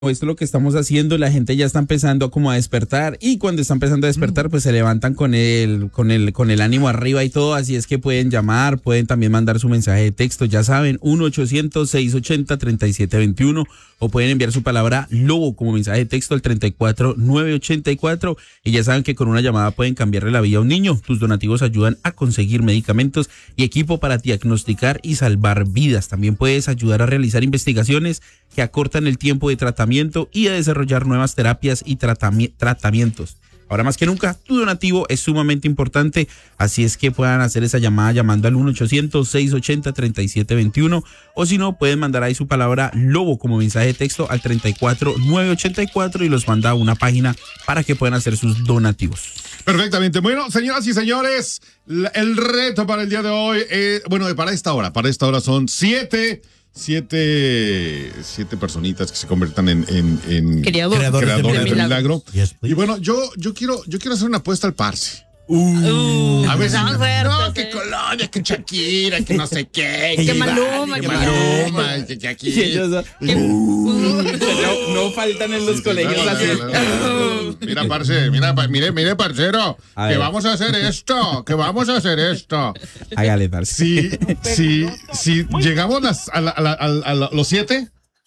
esto es lo que estamos haciendo, la gente ya está empezando como a despertar y cuando está empezando a despertar pues se levantan con el ánimo arriba y todo, así es que pueden llamar, pueden también mandar su mensaje de texto, ya saben, 1-800-680-3721 o pueden enviar su palabra lobo como mensaje de texto al 34984 y ya saben que con una llamada pueden cambiarle la vida a un niño. Tus donativos ayudan a conseguir medicamentos y equipo para diagnosticar y salvar vidas. También puedes ayudar a realizar investigaciones que acortan el tiempo de tratamiento y a desarrollar nuevas terapias y tratamientos. Ahora más que nunca, tu donativo es sumamente importante, así es que puedan hacer esa llamada llamando al 1-800-680-3721 o si no, pueden mandar ahí su palabra lobo como mensaje de texto al 34984 y los manda a una página para que puedan hacer sus donativos. Perfectamente. Bueno, señoras y señores, el reto para el día de hoy, para esta hora son siete personitas que se conviertan en creadores de milagro. Yes, y bueno, yo quiero hacer una apuesta al Parce. A ver, no, que Colombia, que Shakira, que no sé qué, que Maluma, que Shakira. No faltan en los colegios así. Mira, parce, mire, parcero, que vamos a hacer esto. Hágale, parce. Si llegamos a los siete.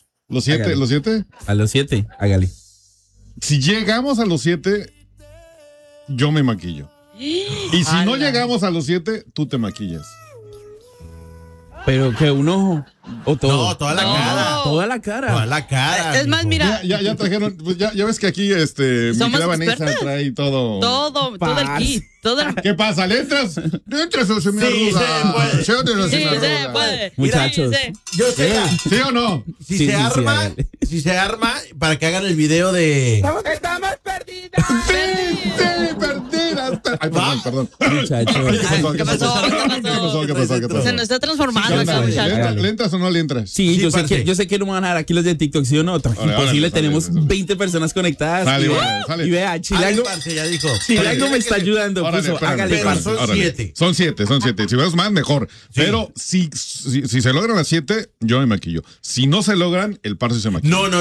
A los 7, hágale. Si llegamos a los 7, yo me maquillo. Y si no llegamos a los 7, tú te maquillas. Pero que un ojo o todo. No, toda la cara. Toda la cara. Toda la cara. Es más, mira. Ya trajeron, pues ya ves que aquí mi querida Vanessa trae todo. Todo el kit. ¿Qué pasa? ¿Le entras? ¿Le entras o se me arruga? Sí, se puede. Muchachos. Yo sé. ¿Sí o no? Si se arma, para que hagan el video de... ¡Estamos perdidas! Sí, perdidas. Ay, perdón. Muchachos. ¿Qué pasó? Se nos está transformando ese muchacho. ¿Le entras o no le entras? Sí, yo sé que no me van a dar aquí los de TikTok, ¿sí o no? Imposible, tenemos 20 personas conectadas. Sale. Y vea, Chilango me está ayudando. Hágale, Son siete. Si vemos más, mejor. Sí. Pero si se logran las 7, yo me maquillo. Si no se logran, el Parce se maquilla. No.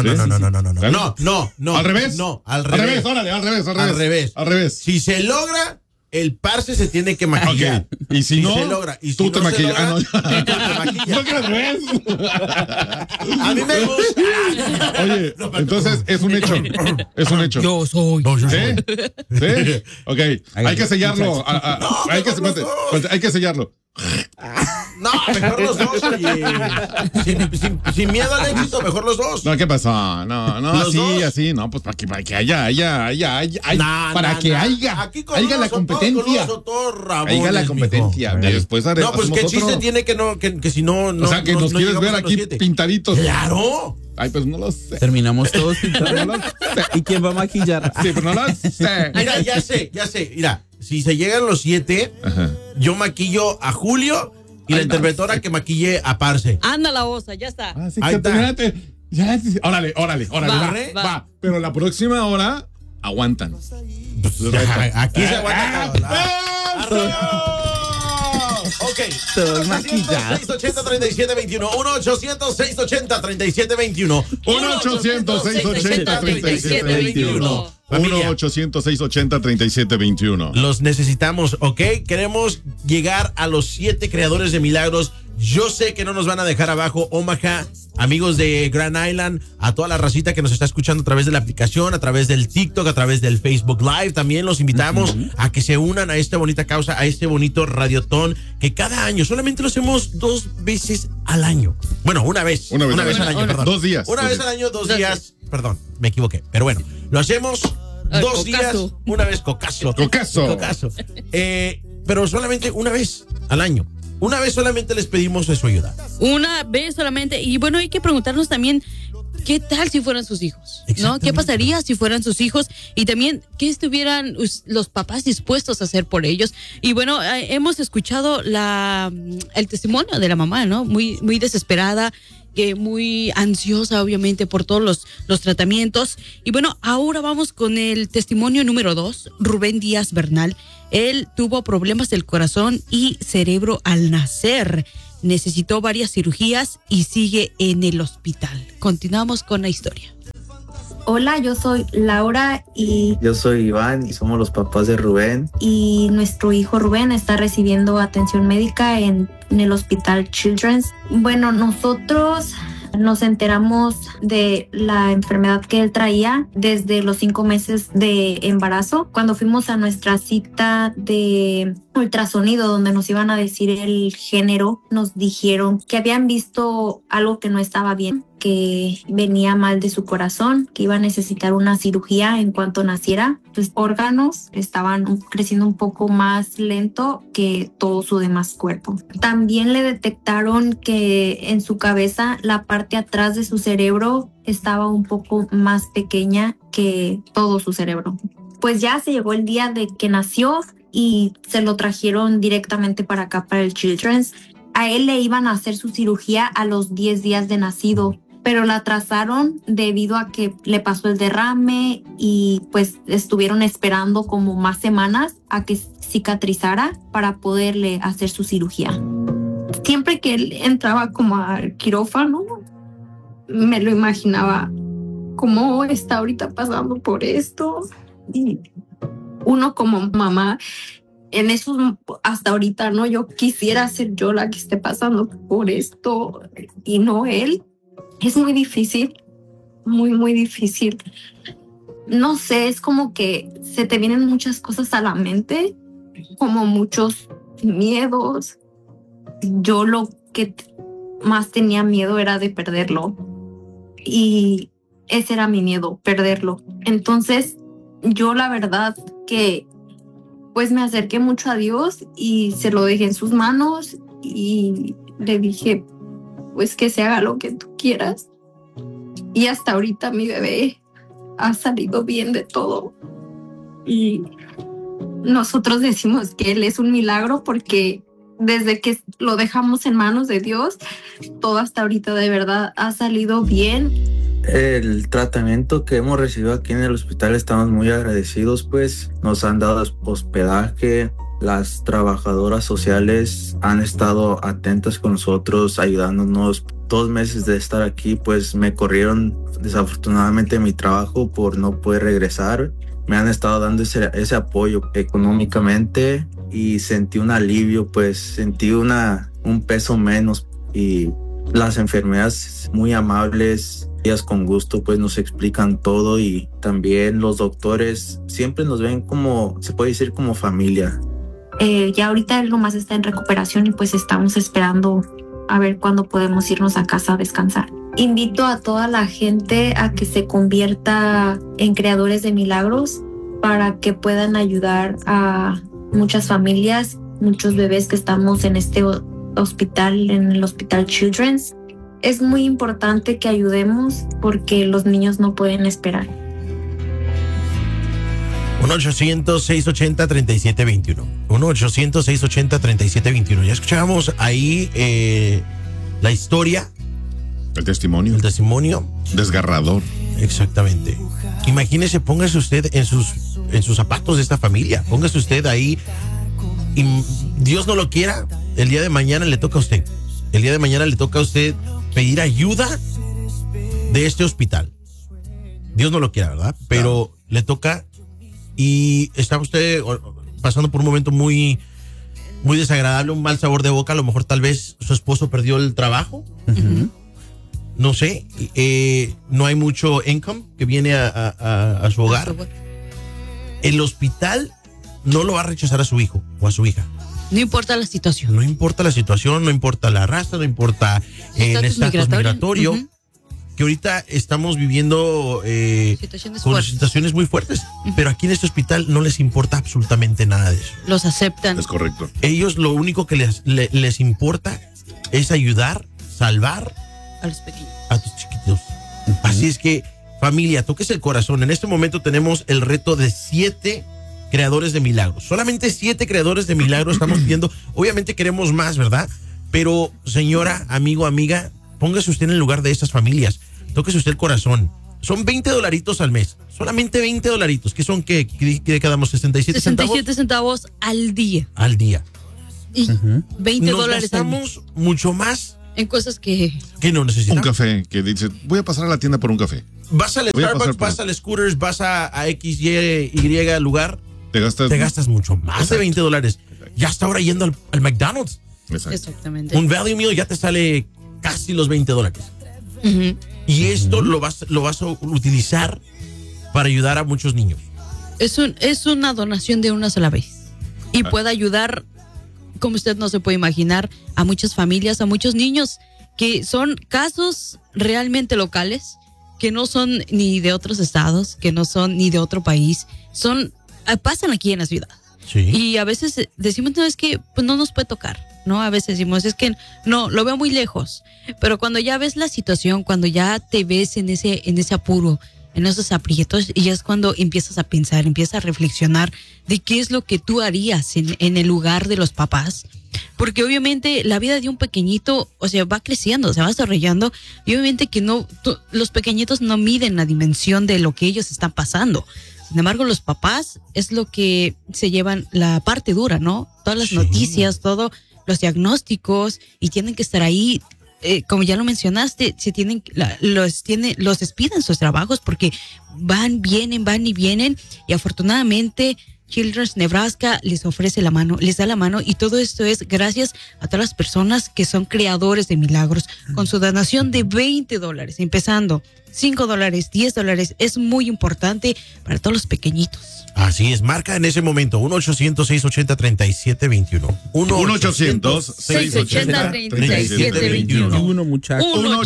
¿Al revés? No, al revés. Al revés. Si se logra, el Parce se tiene que maquillar. Okay. Y si no, se logra, tú te maquillas. Tú te maquillas. ¿No que al revés? A mí me gusta. Oye, entonces es un hecho. Yo soy. ¿Sí? Ok. Hay que sellarlo. Hay que sellarlo. No, mejor los dos. Sin miedo al éxito, mejor los dos. No, ¿qué pasó? No, así, no, pues para que haya la competencia. Haya la competencia. Después haremos. No, pues que el chiste tiene que si no. O sea, que nos quieres ver aquí pintaditos. ¡Claro! Ay, pues no lo sé. Terminamos todos pintados. ¿Y quién va a maquillar? Sí, pero no lo sé. Mira, ya sé. Mira, si se llegan los 7, yo maquillo a Julio y la interventora que maquille a Parce. Anda la osa, ya está. Sí, espérate. Órale. Va. Pero la próxima hora aguantan. Aquí se aguanta. Ok. Todos maquillados. 1-800-680-3721. 1-800-680-3721. 1-800-680-3721. 1-800-680-3721. Los necesitamos, ¿ok? Queremos llegar a los 7 creadores de milagros. Yo sé que no nos van a dejar abajo. Omaha, amigos de Grand Island, a toda la racita que nos está escuchando a través de la aplicación, a través del TikTok, a través del Facebook Live. También los invitamos a que se unan a esta bonita causa, a este bonito radiotón que cada año solamente lo hacemos 2 veces al año. Bueno, una vez al año, perdón. 2 días. Una vez al año, 2 días. Perdón, me equivoqué. Pero bueno, lo hacemos 2 días, una vez cocazo. Pero solamente una vez al año. Una vez solamente les pedimos de su ayuda. Una vez solamente. Y bueno, hay que preguntarnos también, ¿qué tal si fueran sus hijos? ¿No? ¿Qué pasaría si fueran sus hijos? Y también, ¿qué estuvieran los papás dispuestos a hacer por ellos? Y bueno, hemos escuchado el testimonio de la mamá, ¿no? Muy desesperada, muy ansiosa, obviamente, por todos los tratamientos. Y bueno, ahora vamos con el testimonio número 2, Rubén Díaz Bernal. Él tuvo problemas del corazón y cerebro al nacer. Necesitó varias cirugías y sigue en el hospital. Continuamos con la historia. Hola, yo soy Laura y... Yo soy Iván y somos los papás de Rubén. Y nuestro hijo Rubén está recibiendo atención médica en el Hospital Children's. Bueno, nosotros nos enteramos de la enfermedad que él traía desde los 5 meses de embarazo. Cuando fuimos a nuestra cita de ultrasonido donde nos iban a decir el género, nos dijeron que habían visto algo que no estaba bien, que venía mal de su corazón, que iba a necesitar una cirugía en cuanto naciera. Sus órganos estaban creciendo un poco más lento que todo su demás cuerpo. También le detectaron que en su cabeza la parte atrás de su cerebro estaba un poco más pequeña que todo su cerebro. Pues ya se llegó el día de que nació y se lo trajeron directamente para acá, para el Children's. A él le iban a hacer su cirugía a los 10 días de nacido, pero la atrasaron debido a que le pasó el derrame y pues estuvieron esperando como más semanas a que cicatrizara para poderle hacer su cirugía. Siempre que él entraba como al quirófano, me lo imaginaba cómo está ahorita pasando por esto. Y uno como mamá, en eso hasta ahorita, ¿no? Yo quisiera ser yo la que esté pasando por esto y no él. Es muy difícil, muy, muy difícil. No sé, es como que se te vienen muchas cosas a la mente, como muchos miedos. Yo lo que más tenía miedo era de perderlo. Y ese era mi miedo, perderlo. Entonces, yo la verdad que pues me acerqué mucho a Dios y se lo dejé en sus manos y le dije, pues que se haga lo que tú quieras. Y hasta ahorita mi bebé ha salido bien de todo. Y nosotros decimos que él es un milagro porque desde que lo dejamos en manos de Dios, todo hasta ahorita de verdad ha salido bien. El tratamiento que hemos recibido aquí en el hospital estamos muy agradecidos, pues nos han dado hospedaje. Las trabajadoras sociales han estado atentas con nosotros, ayudándonos. 2 meses de estar aquí, pues me corrieron desafortunadamente mi trabajo por no poder regresar. Me han estado dando ese apoyo económicamente y sentí un alivio, pues sentí un peso menos. Y las enfermeras muy amables, ellas con gusto pues nos explican todo, y también los doctores siempre nos ven como, se puede decir, como familia. Ya ahorita él nomás está en recuperación y pues estamos esperando a ver cuándo podemos irnos a casa a descansar. Invito a toda la gente a que se convierta en creadores de milagros para que puedan ayudar a muchas familias, muchos bebés que estamos en este hospital, en el Hospital Children's. Es muy importante que ayudemos porque los niños no pueden esperar. 1-800-680-3721. 1-800-680-3721. Ya escuchábamos ahí la historia. El testimonio. El testimonio. Desgarrador. Exactamente. Imagínese, póngase usted en sus zapatos de esta familia. Póngase usted ahí. Y Dios no lo quiera, el día de mañana le toca a usted. El día de mañana le toca a usted pedir ayuda de este hospital. Dios no lo quiera, ¿verdad? Pero le toca. Y está usted pasando por un momento muy, muy desagradable, un mal sabor de boca. A lo mejor tal vez su esposo perdió el trabajo. Uh-huh. No sé, no hay mucho income que viene a su hogar. El hospital no lo va a rechazar a su hijo o a su hija. No importa la situación. No importa la situación, no importa la raza, no importa el estatus migratorio. Uh-huh. Que ahorita estamos viviendo situaciones muy fuertes, pero aquí en este hospital no les importa absolutamente nada de eso. Los aceptan. Es correcto. Ellos lo único que les importa es ayudar, salvar a los pequeños, a tus chiquitos. Uh-huh. Así es que, familia, toques el corazón. En este momento tenemos el reto de 7 creadores de milagros. Solamente 7 creadores de milagros estamos pidiendo. Obviamente queremos más, ¿verdad? Pero, señora, amigo, amiga, póngase usted en el lugar de estas familias. Tóquese usted el corazón. Son $20 al mes. Solamente $20. ¿Qué son qué? ¿Qué quedamos? 67 centavos al día. Al día. Y $20 Nos gastamos mucho más En cosas que no necesitas. Un café, que dice, voy a pasar a la tienda por un café. Vas al Starbucks, vas al Scooters, vas a X, Y lugar. Te gastas mucho más de $20. Ya está ahora yendo al McDonald's. Exactamente. Un value meal ya te sale casi los $20. Y esto lo vas a utilizar para ayudar a muchos niños. Es una donación de una sola vez. Y puede ayudar, como usted no se puede imaginar, a muchas familias, a muchos niños, que son casos realmente locales, que no son ni de otros estados, que no son ni de otro país, pasan aquí en la ciudad. Sí. Y a veces decimos, no, es que pues, no nos puede tocar, ¿no? A veces decimos, es que no, lo veo muy lejos. Pero cuando ya ves la situación, cuando ya te ves en ese apuro, en esos aprietos, y es cuando empiezas a pensar, empiezas a reflexionar de qué es lo que tú harías en el lugar de los papás. Porque obviamente la vida de un pequeñito, o sea, va creciendo, se va desarrollando, y obviamente que los pequeñitos no miden la dimensión de lo que ellos están pasando. Sin embargo, los papás es lo que se llevan la parte dura, ¿no? Todas las noticias, todos los diagnósticos, y tienen que estar ahí. Como ya lo mencionaste, los despiden sus trabajos porque van y vienen, y afortunadamente Children's Nebraska les ofrece la mano, les da la mano, y todo esto es gracias a todas las personas que son creadores de milagros, con su donación de $20, empezando $5, $10, es muy importante para todos los pequeñitos. Así es, marca en ese momento 1-800-680-3721. 1-800-680-3721. muchachos.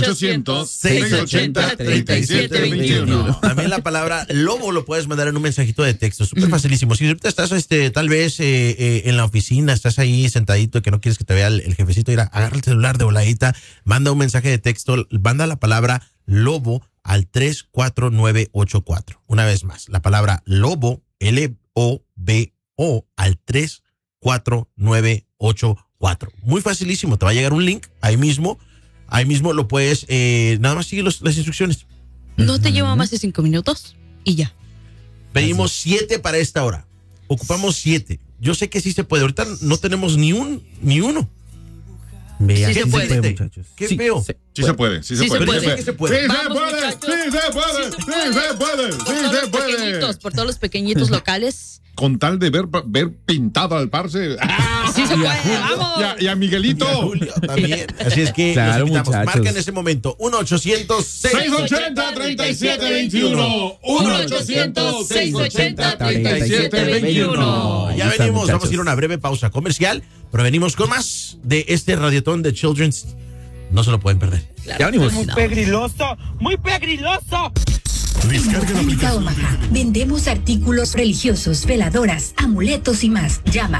1-800-680-3721. También la palabra lobo lo puedes mandar en un mensajito de texto, súper facilísimo. Si ahorita estás tal vez en la oficina, estás ahí sentadito, que no quieres que te vea el jefecito, agarra el celular de voladita, manda un mensaje de texto, manda la palabra lobo al 34984. Una vez más, la palabra lobo, LOBO, al 34984. Muy facilísimo, te va a llegar un link ahí mismo lo puedes, nada más sigue las instrucciones. No te lleva más de 5 minutos y ya. Pedimos 7 para esta hora. Ocupamos 7. Yo sé que sí se puede. Ahorita no tenemos ni uno. Vea, sí se puede, muchachos. Qué feo. Sí se puede. Pequeñitos, por todos los pequeñitos locales. Con tal de ver pintado al parce. Sí se puede, vamos. Y a Miguelito. Y a Julio también. Así es que claro, muchachos, marca en ese momento 1-800-680-3721. 1-800-680-3721. Ya venimos, vamos a ir a una breve pausa comercial, pero venimos con más de este radiotón de Children's. No se lo pueden perder. Claro, ya venimos. Muy pegriloso, muy pegriloso. Descarga la aplicación. Omaha. Vendemos artículos religiosos, veladoras, amuletos y más. Llama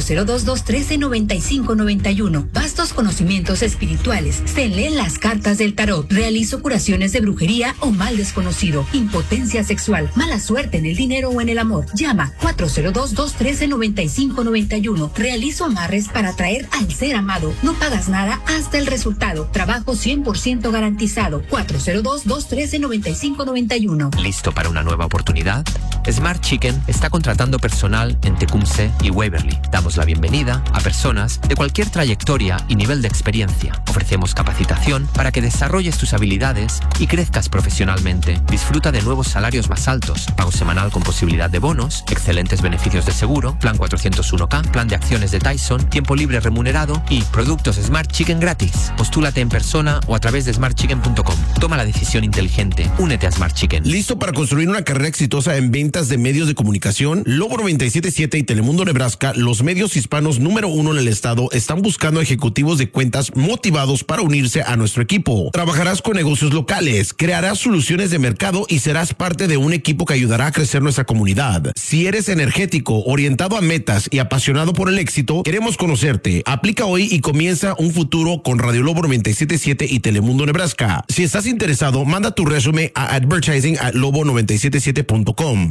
402-213-9591. Vastos conocimientos espirituales. Se leen las cartas del tarot. Realizo curaciones de brujería o mal desconocido. Impotencia sexual. Mala suerte en el dinero o en el amor. Llama 402-213-9591. Realizo amarres para atraer al ser amado. No pagas nada hasta el resultado. Trabajo 100% garantizado. 402-213-9591. ¿Listo para una nueva oportunidad? Smart Chicken está contratando personal en Tecumseh y Waverly. Damos la bienvenida a personas de cualquier trayectoria y nivel de experiencia. Ofrecemos capacitación para que desarrolles tus habilidades y crezcas profesionalmente. Disfruta de nuevos salarios más altos, pago semanal con posibilidad de bonos, excelentes beneficios de seguro, plan 401k, plan de acciones de Tyson, tiempo libre remunerado y productos Smart Chicken gratis. Postúlate en persona o a través de smartchicken.com. Toma la decisión inteligente. Únete a Smart Chicken. ¿Listo para construir una carrera exitosa en ventas de medios de comunicación? Lobo 97.7 y Telemundo Nebraska, los medios hispanos número 1 en el estado, están buscando ejecutivos de cuentas motivados para unirse a nuestro equipo. Trabajarás con negocios locales, crearás soluciones de mercado y serás parte de un equipo que ayudará a crecer nuestra comunidad. Si eres energético, orientado a metas y apasionado por el éxito, queremos conocerte. Aplica hoy y comienza un futuro con Radio Lobo 97.7 y Telemundo Nebraska. Si estás interesado, manda tu resumen a advertising@lobo977.com.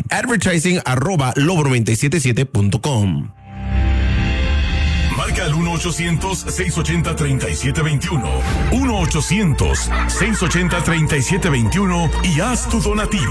advertising@lobo977.com. Marca al 1-800-680-3721. 1-800-680-3721 y haz tu donativo.